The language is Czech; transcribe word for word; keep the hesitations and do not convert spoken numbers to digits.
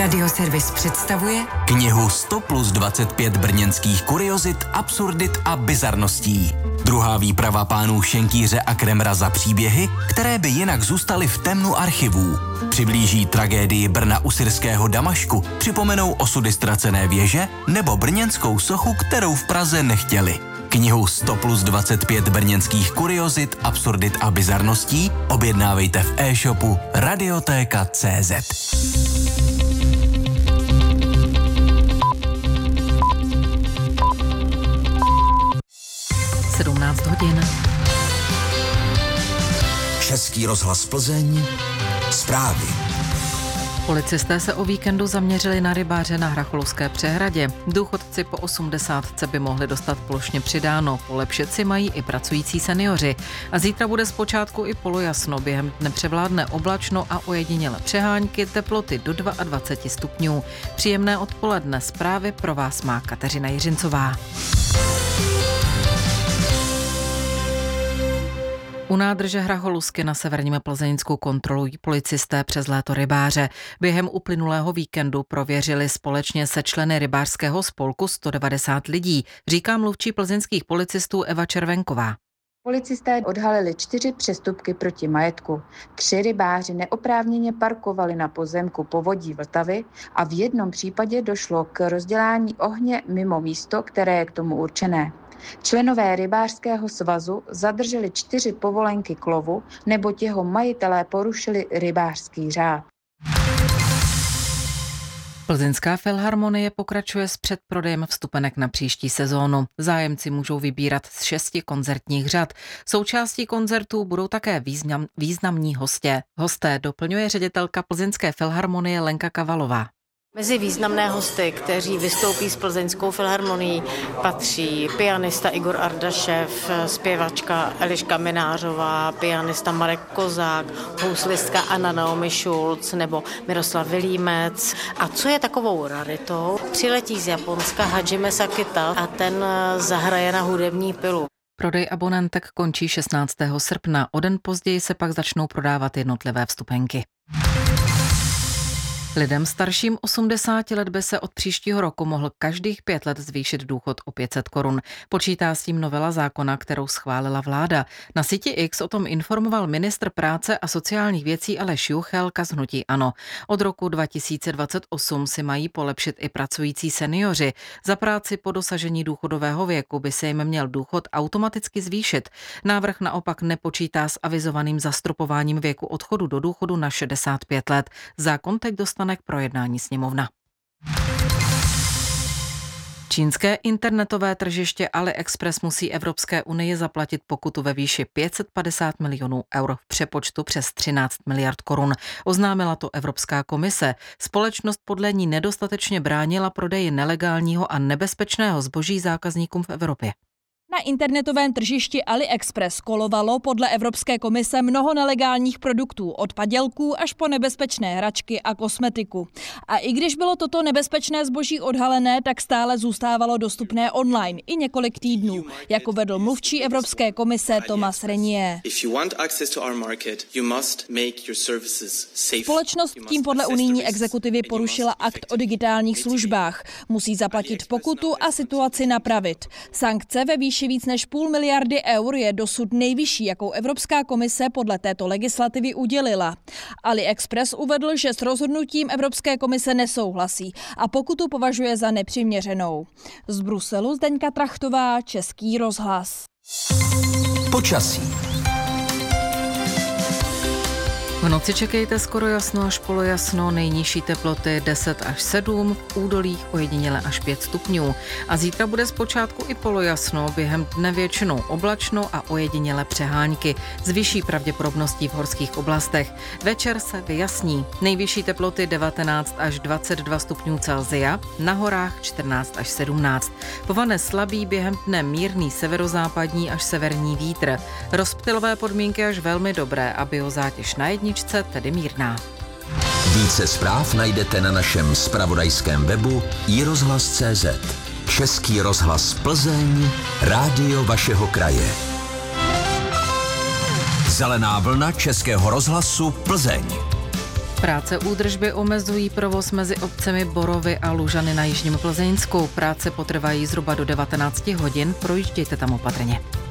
Radioservis představuje knihu sto plus dvacet pět brněnských kuriozit, absurdit a bizarností. Druhá výprava pánů Šenkýře a Kremra za příběhy, které by jinak zůstaly v temnu archivů. Přiblíží tragédii Brna u syrského Damašku, připomenou osudy ztracené věže nebo brněnskou sochu, kterou v Praze nechtěli. Knihu sto plus dvacet pět brněnských kuriozit, absurdit a bizarností objednávejte v e-shopu radiotéka tečka cé zet. sedmnáct hodin. Český rozhlas Plzeň. Zprávy. Policisté se o víkendu zaměřili na rybáře na Hracholské přehradě. Důchodci po osmdesátce by mohli dostat plošně přidáno. Polepšit si mají i pracující seniori. A zítra bude zpočátku i polojasno. Během dne převládne oblačno a ojediněle přehánky, teploty do dvacet dva stupňů. Příjemné odpoledne. Zprávy pro vás má Kateřina Jiřincová. U nádrže Hracholusky na severním Plzeňsku kontrolují policisté přes léto rybáře. Během uplynulého víkendu prověřili společně se členy rybářského spolku sto devadesát lidí, říká mluvčí plzeňských policistů Eva Červenková. Policisté odhalili čtyři přestupky proti majetku. Tři rybáři neoprávněně parkovali na pozemku povodí Vltavy a v jednom případě došlo k rozdělání ohně mimo místo, které je k tomu určené. Členové rybářského svazu zadrželi čtyři povolenky k lovu, neboť jeho majitelé porušili rybářský řád. Plzeňská filharmonie pokračuje s předprodejem vstupenek na příští sezónu. Zájemci můžou vybírat z šesti koncertních řad. Součástí koncertů budou také význam, významní hosté. Hosté doplňuje ředitelka Plzeňské filharmonie Lenka Kavalová. Mezi významné hosty, kteří vystoupí s Plzeňskou filharmonií, patří pianista Igor Ardašev, zpěvačka Eliška Minářová, pianista Marek Kozák, houslistka Anna Naomi Schulz nebo Miroslav Vilímec. A co je takovou raritou? Přiletí z Japonska Hajime Sakita a ten zahraje na hudební pilu. Prodej abonentek končí šestnáctého srpna, o den později se pak začnou prodávat jednotlivé vstupenky. Lidem starším osmdesáti let by se od příštího roku mohl každých pět let zvýšit důchod o pět set korun. Počítá s tím novela zákona, kterou schválila vláda. Na síti X o tom informoval ministr práce a sociálních věcí Aleš Juchelka z hnutí ANO. Od roku dva tisíce dvacet osm si mají polepšit i pracující seniori. Za práci po dosažení důchodového věku by se jim měl důchod automaticky zvýšit. Návrh naopak nepočítá s avizovaným zastropováním věku odchodu do důchodu na šedesát pět let. Zákon teď dostane k projednání sněmovna. Čínské internetové tržiště AliExpress musí Evropské unii zaplatit pokutu ve výši pět set padesát milionů eur v přepočtu přes třináct miliard korun. Oznámila to Evropská komise. Společnost podle ní nedostatečně bránila prodeji nelegálního a nebezpečného zboží zákazníkům v Evropě. Na internetovém tržišti AliExpress kolovalo podle Evropské komise mnoho nelegálních produktů, od padělků až po nebezpečné hračky a kosmetiku. A i když bylo toto nebezpečné zboží odhalené, tak stále zůstávalo dostupné online i několik týdnů, jako vedl mluvčí Evropské komise Thomas Renier. Společnost tím podle unijní exekutivy porušila akt o digitálních službách. Musí zaplatit pokutu a situaci napravit. Sankce ve výši víc než půl miliardy eur je dosud nejvyšší, jakou Evropská komise podle této legislativy udělila. AliExpress uvedl, že s rozhodnutím Evropské komise nesouhlasí a pokutu považuje za nepřiměřenou. Z Bruselu Zdeňka Trachtová, Český rozhlas. Počasí. V noci čekejte skoro jasno až polojasno, nejnižší teploty deset až sedm, v údolích ojediněle až pět stupňů. A zítra bude zpočátku i polojasno, během dne většinou oblačno a ojediněle přehánky, s vyšší pravděpodobností v horských oblastech. Večer se vyjasní, nejvyšší teploty devatenáct až dvacet dva stupňů Celsia, na horách čtrnáct až sedmnáct. Povane slabý, během dne mírný severozápadní až severní vítr. Rozptylové podmínky až velmi dobré a biozátěž na jedničce tedy mírná. Více zpráv najdete na našem zpravodajském webu i rozhlas tečka cé zet. Český rozhlas Plzeň, rádio vašeho kraje. Zelená vlna Českého rozhlasu Plzeň. Práce údržby omezují provoz mezi obcemi Borovy a Lužany na jižním Plzeňsku. Práce potrvají zhruba do devatenáct hodin, projíždějte tam opatrně.